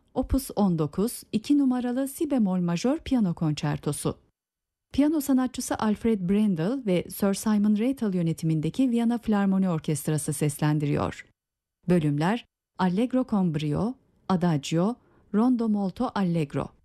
Opus 19, 2 numaralı si bemol majör piyano konçertosu. Piyano sanatçısı Alfred Brendel ve Sir Simon Rattle yönetimindeki Viyana Filarmoni Orkestrası seslendiriyor. Bölümler Allegro con brio, Adagio, Rondo molto allegro.